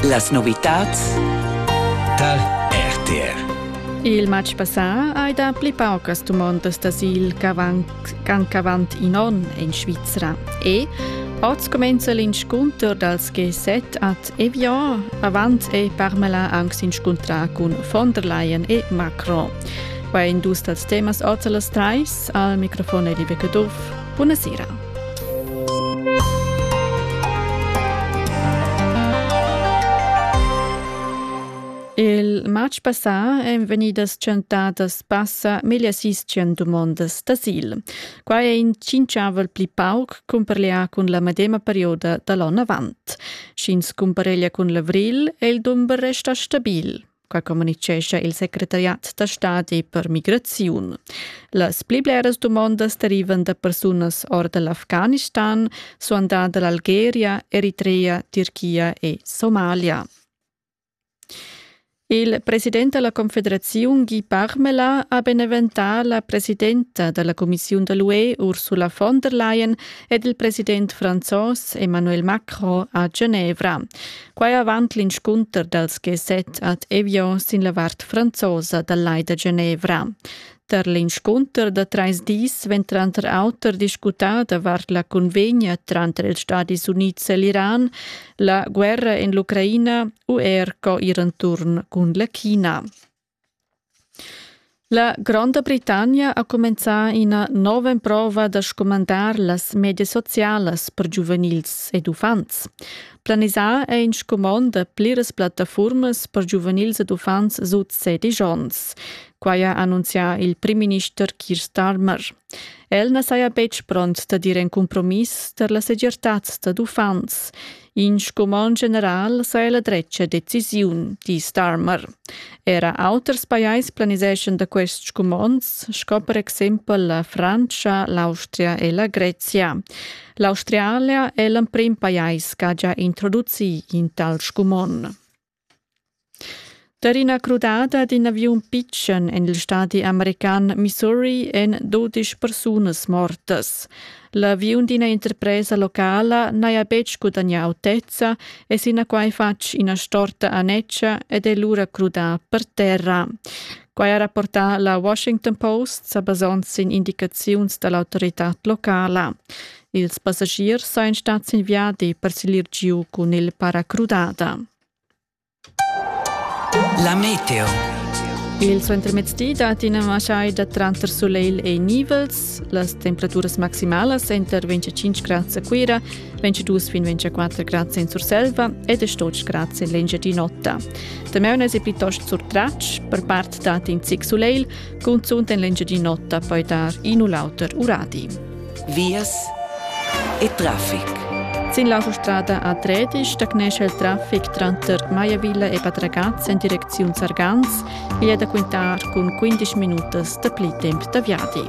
Las novitats da RTR. Il match passà ha da pli paucas domandas d'asil cavant in on in Svizzera. E oggi comincia l'incontro dals G7 ad Evian, avant e Parmela anche si incontra con von der Leyen e Macron. Qua in dus dels temas oggi alle 3, al microfono di Becadov. Buonasera. Il match passà è venidas centadas passa 1600 domandas d'asil. Qua è in cinciavel pli pauc comparlia con la medema perioda dall'anno avant. Schins comparella con l'avril e il number resta stabil. Qua comunicesce il Secretariat da Stati per Migrazione. Las pli bleras domandas derivan da personas or dall'Afghanistan, suandà dall'Algeria, Eritrea, Turchia e Somalia. Il presidente della Confederazione, Guy Parmela, ha beneventato la presidenta della Commissione dell'UE, Ursula von der Leyen, ed il presidente francese, Emmanuel Macron, a Ginevra. Qua avanti l'incontro dels G7 ad Evian sin la vart franzosa dall'Ai de Ginevra. Der l'incontro da 3 dis ventranter auter discutata vart la convegna tranter els Stati Units e l'Iran, la guerra in l'Ucraina u co ihren turn con la China. La Grande Britannia ha cominciato una nuova prova da scomandare las medie sociales per giuvenils ed ufants. Planisà è in scomanda pliras plataformas per giuvenils ed ufants sut 16 ans. Qua ha annunciato il Prime Minister Keir Starmer. El na saja bec pront da dire un compromiss per la segurtat da ufants. In scomand general saja la dreccia decisiun di Starmer. Era auters pajais planiseschen da quest scomands, sco per exempel la Francia, l'Austria e la Grecia. L'Australia è l'emprim pajais che ha già introduzi in tal scomand. Darina crudada din avion pitchen en il stati american Missouri en 12 personas mortas. L'avion d'ina interpresa locala n'ha bec guadagnau tezza e sina quai fac ina storta a neccia ed è l'ura cruda per terra. Quai ha rapportato la Washington Post sa basons in indicaziuns dall'autoritat locala. Ils passagiers sain stats inviati per silir giu con il paracrudada. La meteo. Il suo intermezzi dat in una da 30 soleil e nivels, las temperaturas maximales enter 25 gradi a Quira, 22 fin 24 gradi in Surselva ed 12 gradi in Lengia di Notta. Da meune si piuttosto surtracci, per parte dat in Zig soleil, con sunt in Lengia di Notta poi dar in ulauter uradi. Vias e traffic. Sin l'autostrada A13 stagnesce il traffic tra Maiavilla e Patragaz in direzione Sargans e è da quintar con 15 minuti da pli temp da viadi.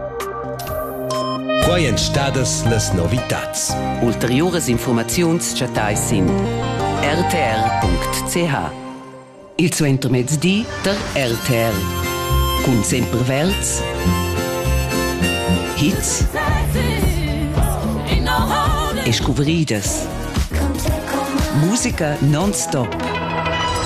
Quai en stadas las novitats. Ulteriores informaziuns chatais in rtr.ch. Il suo intermezzi der RTR. Cun sempre verts. Hits. E scouvridas. Musica non-stop.